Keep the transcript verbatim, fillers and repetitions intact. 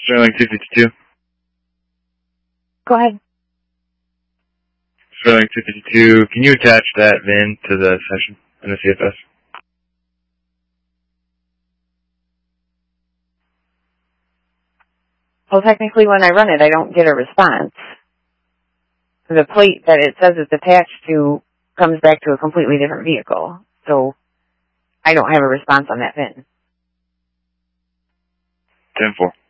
Sterling two fifty-two. Go ahead. Sterling two fifty-two, can you attach that V I N to the session in the C F S? Well, technically when I run it, I don't get a response. The plate that it says it's attached to comes back to a completely different vehicle. So I don't have a response on that V I N. ten four.